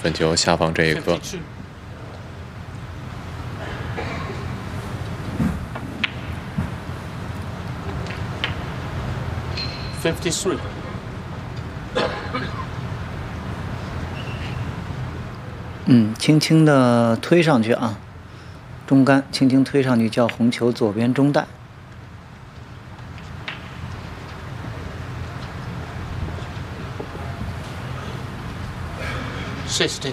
粉球下方这一颗。 53。 轻轻的推上去啊，中杆轻轻推上去，叫红球左边中带。 60。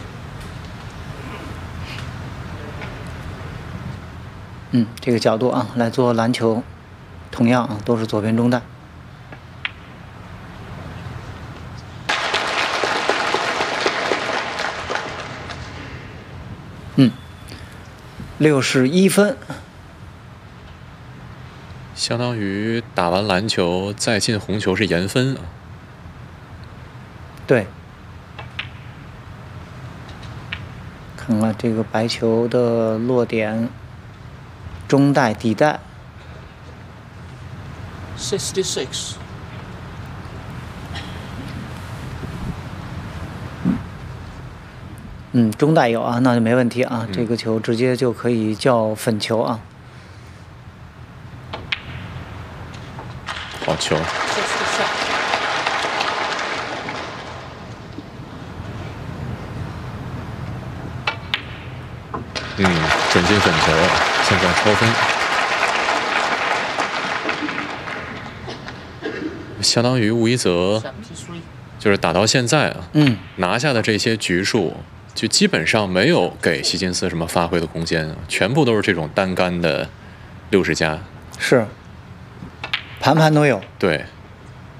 这个角度啊，来做篮球，同样啊，都是左边中带。61分， 相当于打完篮球再进红球是延分啊。 对，看看这个白球的落点，中带底带。 66。 中带有啊，那就没问题啊，这个球直接就可以叫粉球啊。 好球。准进粉球，现在超分。相当于吴一泽就是打到现在啊，拿下的这些局数，就基本上没有给希金斯什么发挥的空间啊，全部都是这种单杆的60加。 是，盘盘都有。 对。